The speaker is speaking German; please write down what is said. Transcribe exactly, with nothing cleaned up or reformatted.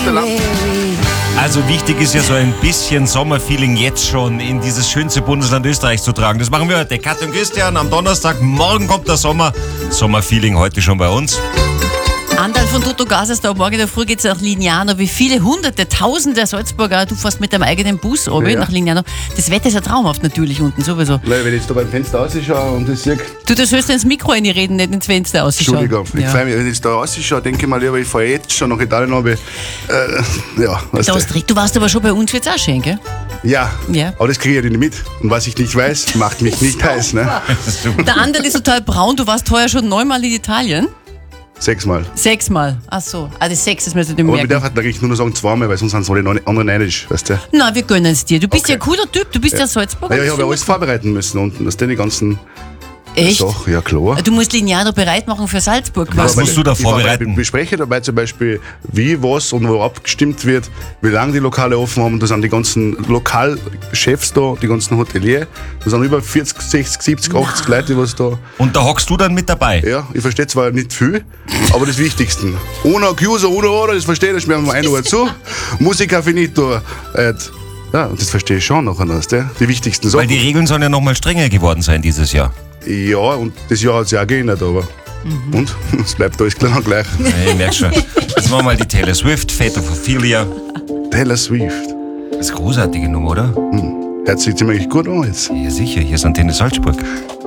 January. Also wichtig ist ja so ein bisschen Sommerfeeling jetzt schon in dieses schönste Bundesland Österreich zu tragen. Das machen wir heute. Katja und Christian am Donnerstag. Morgen kommt der Sommer. Sommerfeeling heute schon bei uns. Andal von Toto Gas ist da. Morgen in der Früh geht es nach Lignano. Wie viele Hunderte, Tausende Salzburger. Du fährst mit deinem eigenen Bus oben Ja. nach Lignano. Das Wetter ist ja traumhaft natürlich unten sowieso. Weil, wenn ich jetzt da beim Fenster rausschaue und das sehe, Du, das sollst du ins Mikro reden, nicht ins Fenster ausschauen. Entschuldigung, ich Ja. freue mich, wenn ich jetzt da rausschaue, denke ich mal lieber, ich fahre jetzt schon nach Italien runter. Äh, ja, weißt Da du. hast recht. Du warst aber schon bei uns jetzt auch schön, gell? Ja, Ja. aber das kriege ich ja nicht mit. Und was ich nicht weiß, macht mich nicht heiß. Ne? Der Andal ist total braun. Du warst heuer schon neunmal in Italien. Sechsmal. Sechsmal. Ach so. Ah, das sechs, das müsst ihr dir Aber man merken. darf halt eigentlich nur noch sagen zweimal, weil sonst sind alle anderen neidisch. Weißt du? Na, wir gönnen es dir. Du bist Okay. ja ein cooler Typ. Du bist ja, Salzburger. Ja, ich habe ja alles vorbereiten müssen unten. Das sind die ganzen Echt? Sachen. Ja, klar. Du musst Lignano bereit machen für Salzburg. Was quasi. musst du da Ich vorbereiten? Ich bespreche dabei zum Beispiel, wie, was und wo abgestimmt wird, wie lange die Lokale offen haben. Da sind die ganzen Lokalchefs da, die ganzen Hotelier. Da sind über vierzig, sechzig, siebzig, achtzig Leute, die was da. Und da hockst du dann mit dabei. Ja, ich verstehe zwar nicht viel, aber das Wichtigste. Ohne Accuser, ohne Oder, das verstehe ich, schmerzen wir ein Uhr zu. Musica finito. Äh, ja, das verstehe ich schon nachher, weißt du? Die wichtigsten Weil Sachen. die Regeln sollen ja nochmal strenger geworden sein dieses Jahr. Ja, und das Jahr hat sich auch geändert, aber. Und? Es bleibt alles klar gleich. Ja, ich merke schon. Jetzt machen wir mal die Taylor Swift, Fate of Ophelia. Taylor Swift. Das ist eine großartige Nummer, oder? Hört sich ziemlich gut an jetzt. Ja, sicher. Hier ist Antenne Salzburg.